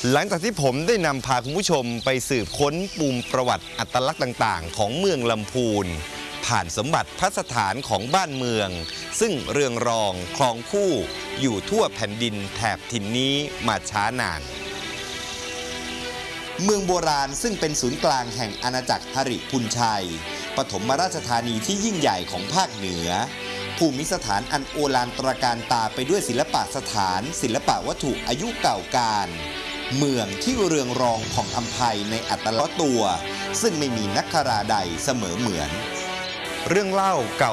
หลังจากที่ผมได้นำพาคุณผู้ชมไปสืบค้นปูมประวัติอัตลักษณ์ต่างๆของเมืองลำพูนผ่านสมบัติพัสถานของบ้านเมืองซึ่งเรืองรองครองคู่อยู่ทั่วแผ่นดินแถบถิ่นนี้มาช้านานเมืองโบราณซึ่งเป็นศูนย์กลางแห่งอาณาจักรหริพุนชัยปฐมราชธานีที่ยิ่งใหญ่ของภาคเหนือภูมิสถานอันโอฬารตระการตาไปด้วยศิลปสถานศิลปวัตถุอายุเก่าการเมืองที่เรืองรองของอำไพในอัตลักษณ์ตัวซึ่งไม่มีนักคราใดเสมอเหมือนเรื่องเล่าเก่า